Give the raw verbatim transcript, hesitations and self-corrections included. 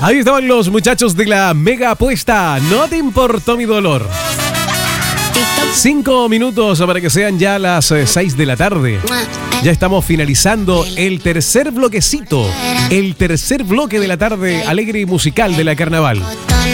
Ahí estaban los muchachos de la mega apuesta. No te importó mi dolor. Cinco minutos para que sean ya las eh, seis de la tarde. Ya estamos finalizando el tercer bloquecito. El tercer bloque de la tarde alegre y musical de la Carnaval.